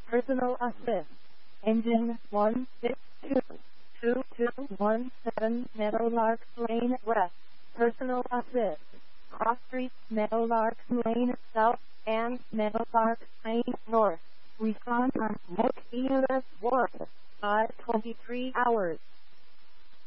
Personal assist. Engine 1622217 Meadowlark Lane West. Personal assist. Cross Street, Meadowlark Lane South, and Meadowlark Lane North. Respond on next EMS 1 by 23 hours.